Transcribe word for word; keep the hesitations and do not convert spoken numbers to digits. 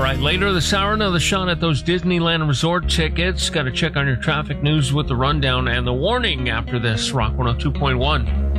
right, later this hour, another shot at those Disneyland Resort tickets. Got to check on your traffic news with the rundown and the warning after this. Rock one oh two point one.